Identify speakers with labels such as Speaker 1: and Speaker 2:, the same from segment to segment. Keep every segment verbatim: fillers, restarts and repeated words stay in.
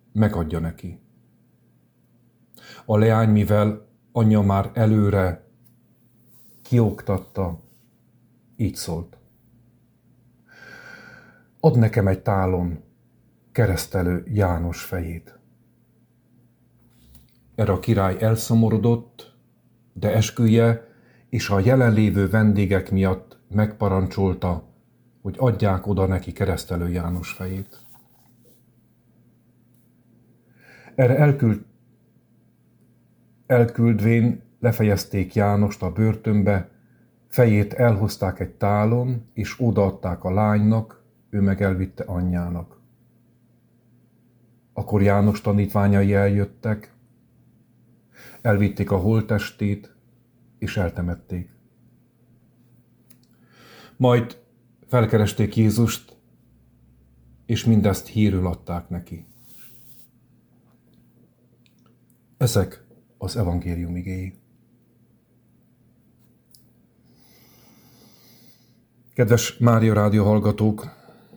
Speaker 1: megadja neki. A leány, mivel anyja már előre kioktatta, így szólt. Add nekem egy tálon keresztelő János fejét. Erre a király elszomorodott, de esküje és a jelenlévő vendégek miatt megparancsolta, hogy adják oda neki keresztelő János fejét. Erre elküld, elküldvén lefejezték Jánost a börtönbe, fejét elhozták egy tálon, és odaadták a lánynak, ő meg elvitte anyjának. Akkor János tanítványai eljöttek, elvitték a holttestét, és eltemették. Majd felkeresték Jézust, és mindezt hírül adták neki. Ezek az evangélium igéi. Kedves Mária Rádió hallgatók!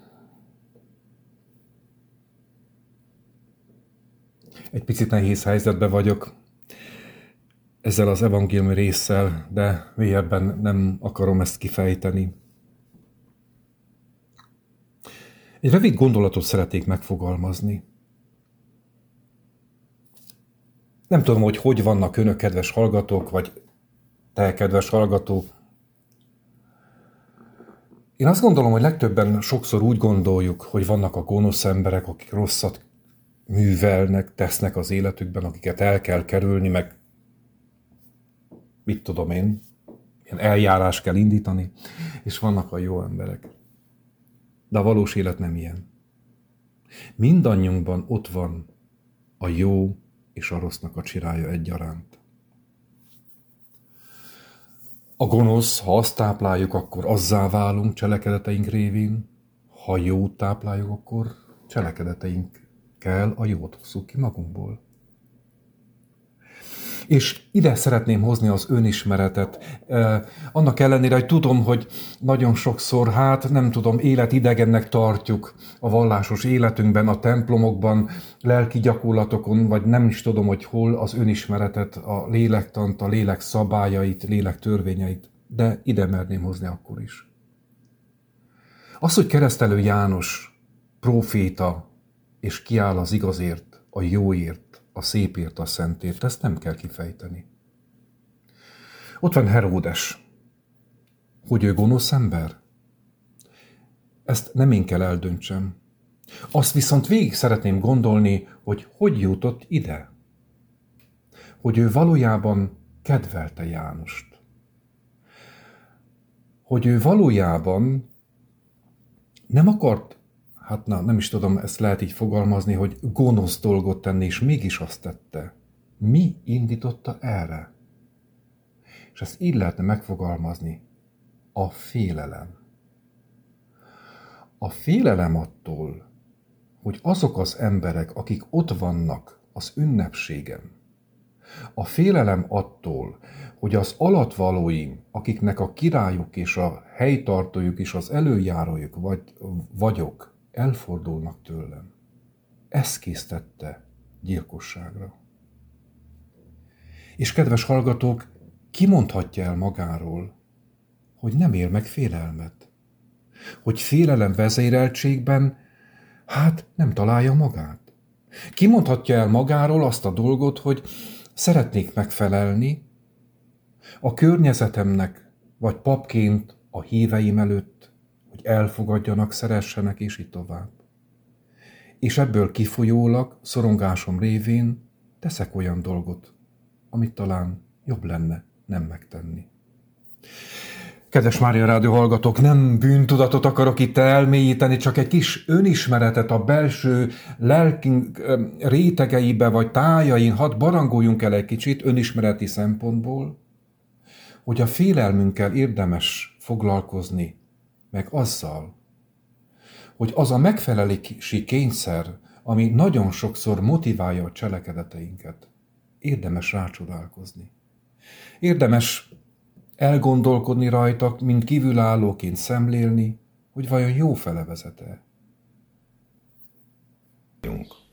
Speaker 1: Egy picit nehéz helyzetben vagyok ezzel az evangélium résszel, de mélyebben nem akarom ezt kifejteni. Egy rövid gondolatot szeretnék megfogalmazni. Nem tudom, hogy hogy vannak önök, kedves hallgatók, vagy te, kedves hallgató. Én azt gondolom, hogy legtöbben sokszor úgy gondoljuk, hogy vannak a gonosz emberek, akik rosszat művelnek, tesznek az életükben, akiket el kell kerülni, meg mit tudom én, ilyen eljárás kell indítani, és vannak a jó emberek. De a valós élet nem ilyen. Mindannyiunkban ott van a jó és a rossznak a csirája egyaránt. A gonosz, ha azt tápláljuk, akkor azzá válunk cselekedeteink révén, ha jót tápláljuk, akkor cselekedeteinkkel a jót hozzuk ki magunkból. És ide szeretném hozni az önismeretet. Eh, annak ellenére, hogy tudom, hogy nagyon sokszor, hát nem tudom, életidegennek tartjuk a vallásos életünkben, a templomokban, lelki gyakorlatokon, vagy nem is tudom, hogy hol az önismeretet, a lélektant, a lélek szabályait, lélek törvényeit, de ide merném hozni akkor is. Az, hogy keresztelő János próféta, és kiáll az igazért, a jóért, a szépért, a szentért, ezt nem kell kifejteni. Ott van Heródes. Hogy ő gonosz ember? Ezt nem én kell eldöntsem. Azt viszont végig szeretném gondolni, hogy hogy jutott ide. Hogy ő valójában kedvelte Jánost. Hogy ő valójában nem akart, hát na, nem is tudom, ezt lehet így fogalmazni, hogy gonosz dolgot tenni, és mégis azt tette. Mi indította erre? És ezt így lehetne megfogalmazni. A félelem. A félelem attól, hogy azok az emberek, akik ott vannak az ünnepségen, a félelem attól, hogy az alatvalóim, akiknek a királyuk és a helytartójuk és az előjárójuk vagy, vagyok, elfordulnak tőlem. Ez késztette gyilkosságra. És kedves hallgatók, ki mondhatja el magáról, hogy nem él meg félelmet? Hogy félelem vezéreltségben, hát nem találja magát? Ki mondhatja el magáról azt a dolgot, hogy szeretnék megfelelni a környezetemnek, vagy papként a híveim előtt, hogy elfogadjanak, szeressenek, és így tovább. És ebből kifolyólag, szorongásom révén teszek olyan dolgot, amit talán jobb lenne nem megtenni. Kedves Mária Rádió hallgatók, nem bűntudatot akarok itt elmélyíteni, csak egy kis önismeretet a belső lelkünk rétegeibe vagy tájain, hadd barangoljunk el egy kicsit önismereti szempontból, hogy a félelmünkkel érdemes foglalkozni, meg azzal, hogy az a megfelelési kényszer, ami nagyon sokszor motiválja a cselekedeteinket, érdemes rácsodálkozni. Érdemes elgondolkodni rajta, mint kívülállóként szemlélni, hogy vajon jó fele vezet-e.